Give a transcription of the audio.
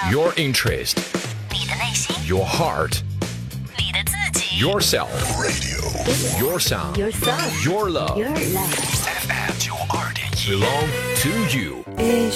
Your interest, 你的内心， your heart, 你的自己。 yourself, your sound, Your song. your love, Your love. FM 92.1 belong to you.